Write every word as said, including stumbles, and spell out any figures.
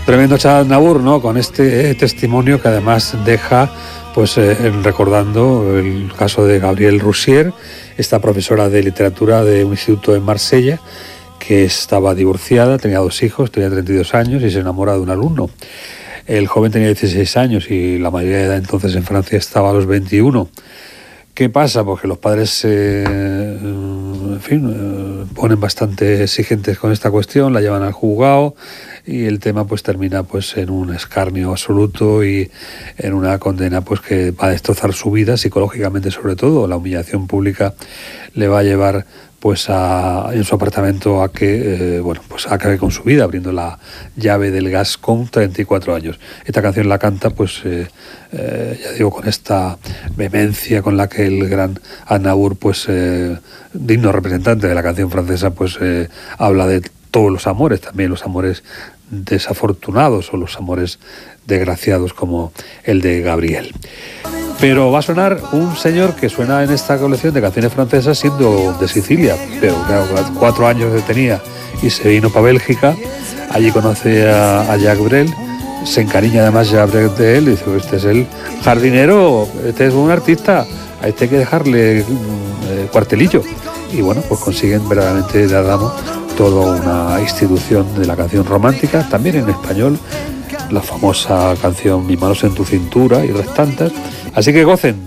Tremendo Aznavour, ¿no? Con este eh, testimonio que además deja, pues eh, recordando el caso de Gabrielle Roussier, esta profesora de literatura de un instituto en Marsella, que estaba divorciada, tenía dos hijos, tenía treinta y dos años y se enamora de un alumno. El joven tenía dieciséis años y la mayoría de edad entonces en Francia estaba a los veintiuno. ¿Qué pasa? Pues que los padres, eh, en fin, eh, ponen bastante exigentes con esta cuestión, la llevan al juzgado y el tema pues termina pues en un escarnio absoluto y en una condena pues que va a destrozar su vida psicológicamente, sobre todo. La humillación pública le va a llevar pues a, en su apartamento a que eh, bueno pues acabe con su vida abriendo la llave del gas con treinta y cuatro años. Esta canción la canta pues eh, eh, ya digo con esta vehemencia con la que el gran Aznavour, pues eh, digno representante de la canción francesa, pues eh, habla de todos los amores, también los amores desafortunados o los amores desgraciados como el de Gabrielle. Pero va a sonar un señor que suena en esta colección de canciones francesas siendo de Sicilia, pero claro, cuatro años que tenía y se vino para Bélgica. Allí conoce a, a Jacques Brel, se encariña además Jacques Brel de él y dice: este es el jardinero, este es un artista, a este hay que dejarle eh, cuartelillo. Y bueno, pues consiguen verdaderamente dar damo toda una institución de la canción romántica, también en español, la famosa canción Mis manos en tu cintura y otras tantas. Así que gocen